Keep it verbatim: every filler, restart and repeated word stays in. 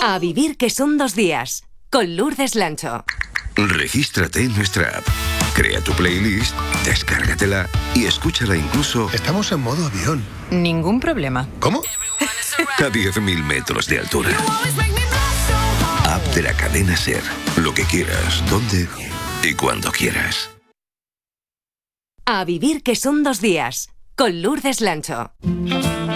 A vivir que son dos días, con Lourdes Lancho. Regístrate en nuestra app. Crea tu playlist, descárgatela y escúchala incluso... Estamos en modo avión. Ningún problema. ¿Cómo? A diez mil metros de altura. App de la cadena SER. Lo que quieras, donde y cuando quieras. A vivir que son dos días, con Lourdes Lancho.